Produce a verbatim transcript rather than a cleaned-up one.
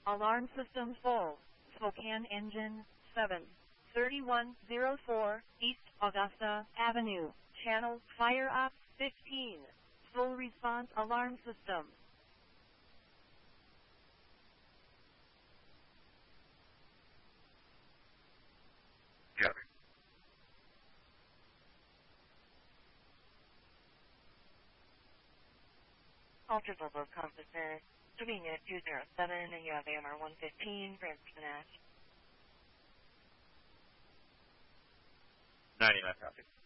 Alarm system full. Spokane engine seven thirty-one oh four East Augusta Avenue. Channel fire up fifteen. Full response alarm system. Copy. Ultra Volvo Composite, Slovenia two zero seven, and you have A M R one fifteen for Nash. ninety-nine copy.